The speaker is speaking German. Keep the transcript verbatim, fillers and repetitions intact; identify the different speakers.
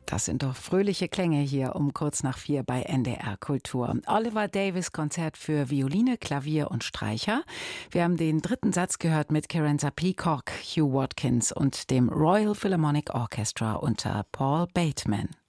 Speaker 1: Das sind doch fröhliche Klänge hier um kurz nach vier bei N D R Kultur. Oliver Davies Konzert für Violine, Klavier und Streicher. Wir haben den dritten Satz gehört mit Carenza Peacock, Hugh Watkins und dem Royal Philharmonic Orchestra unter Paul Bateman.